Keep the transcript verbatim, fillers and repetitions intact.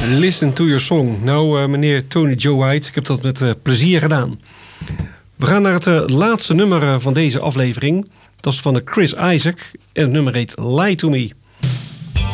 Listen to your song. Nou, uh, meneer Tony Joe White, ik heb dat met uh, plezier gedaan. We gaan naar het uh, laatste nummer uh, van deze aflevering. Dat is van de Chris Isaak en het nummer heet Lie to Me.